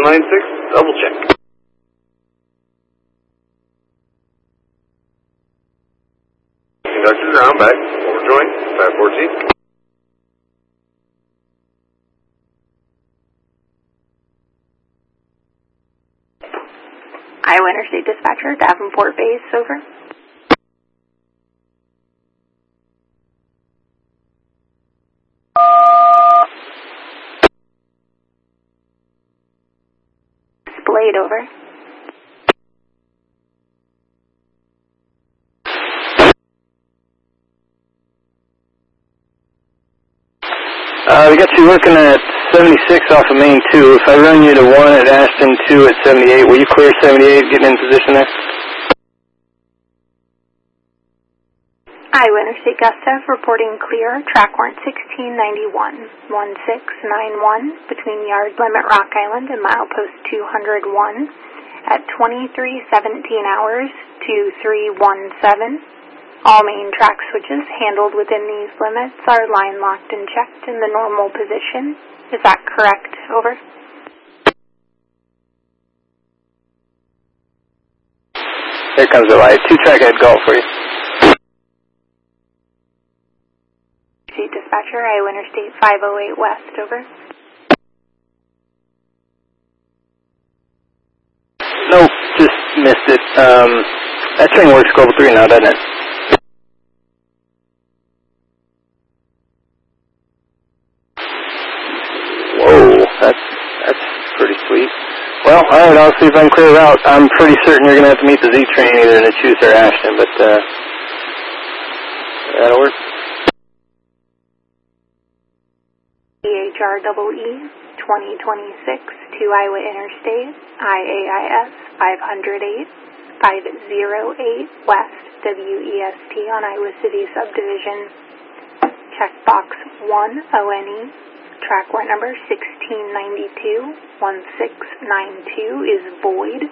96, double check. Conductor ground back, overjoin, 514. Iowa Interstate Dispatcher, Davenport Base, over. Blade, over. We got you working at 76 off of Main 2. If I run you to 1 at Ashton, 2 at 78, will you clear 78, getting in position there? Iowa Interstate Gustav reporting clear, track warrant 1691, 1691, between yard limit Rock Island and milepost 201 at 23:17 hours, 2317. All main track switches handled within these limits are line locked and checked in the normal position. Is that correct? Over. Here comes the light. 2-track head golf for you. Dispatcher, Iowa Interstate 508 West, over. Nope, just missed it. That train works Global 3 now, doesn't it? Whoa, that's pretty sweet. Well, alright, I'll see if I can clear it out. I'm pretty certain you're going to have to meet the Z train either in Achuse or Ashton, but that'll work. EHREE 2026 to Iowa Interstate, IAIS 508, 508 West, WEST on Iowa City Subdivision. Checkbox 1, ONE, track warrant number 1692, 1692 is void.